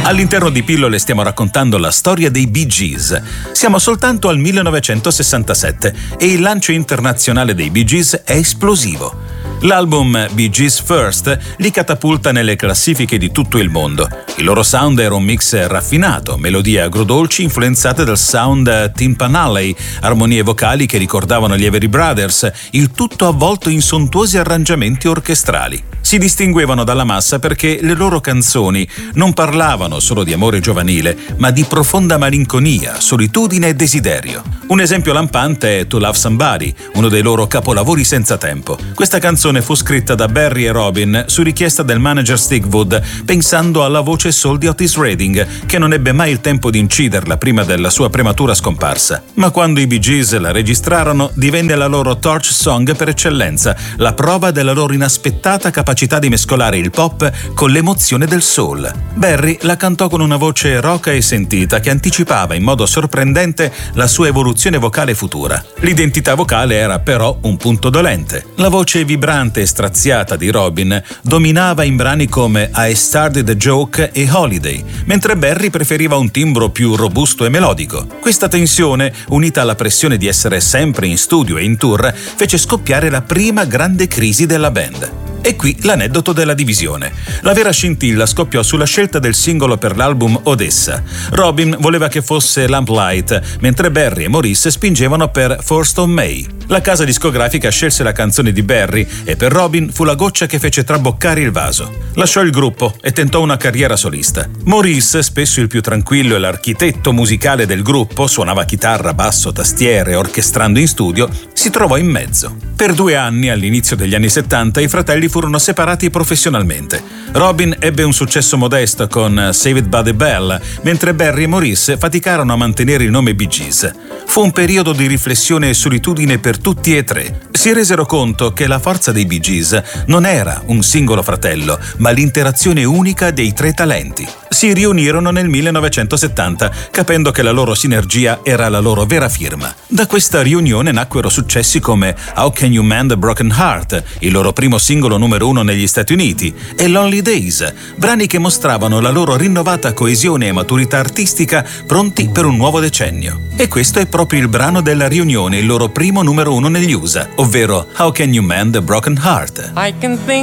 All'interno di Pillole stiamo raccontando la storia dei Bee Gees. Siamo soltanto al 1967 e il lancio internazionale dei Bee Gees è esplosivo. L'album Bee Gees First li catapulta nelle classifiche di tutto il mondo. Il loro sound era un mix raffinato, melodie agrodolci influenzate dal sound Timpanalley, armonie vocali che ricordavano gli Everly Brothers, il tutto avvolto in sontuosi arrangiamenti orchestrali. Si distinguevano dalla massa perché le loro canzoni non parlavano solo di amore giovanile, ma di profonda malinconia, solitudine e desiderio. Un esempio lampante è To Love Somebody, uno dei loro capolavori senza tempo. Questa canzone fu scritta da Barry e Robin su richiesta del manager Stigwood, pensando alla voce soul di Otis Redding, che non ebbe mai il tempo di inciderla prima della sua prematura scomparsa. Ma quando i Bee Gees la registrarono, divenne la loro torch song per eccellenza, la prova della loro inaspettata capacità di mescolare il pop con l'emozione del soul. Barry la cantò con una voce roca e sentita che anticipava in modo sorprendente la sua evoluzione vocale futura. L'identità vocale era però un punto dolente. La voce vibrante e straziata di Robin dominava in brani come I Started a Joke e Holiday, mentre Barry preferiva un timbro più robusto e melodico. Questa tensione, unita alla pressione di essere sempre in studio e in tour, fece scoppiare la prima grande crisi della band. E qui l'aneddoto della divisione. La vera scintilla scoppiò sulla scelta del singolo per l'album Odessa. Robin voleva che fosse Lamplight, mentre Barry e Maurice spingevano per First of May. La casa discografica scelse la canzone di Barry e per Robin fu la goccia che fece traboccare il vaso. Lasciò il gruppo e tentò una carriera solista. Maurice, spesso il più tranquillo e l'architetto musicale del gruppo, suonava chitarra, basso, tastiere, orchestrando in studio, si trovò in mezzo. Per 2 anni, all'inizio degli anni 70, i fratelli furono separati professionalmente. Robin ebbe un successo modesto con Saved by the Bell, mentre Barry e Maurice faticarono a mantenere il nome Bee Gees. Fu un periodo di riflessione e solitudine per tutti e tre. Si resero conto che la forza dei Bee Gees non era un singolo fratello, ma l'interazione unica dei 3 talenti. Si riunirono nel 1970, capendo che la loro sinergia era la loro vera firma. Da questa riunione nacquero successi come How Can You Mend a Broken Heart, il loro primo singolo numero 1 negli Stati Uniti, e Lonely Days, brani che mostravano la loro rinnovata coesione e maturità artistica, pronti per un nuovo decennio. E questo è proprio il brano della riunione, il loro primo numero 1 negli USA, ovvero How Can You Mend a Broken Heart. I can think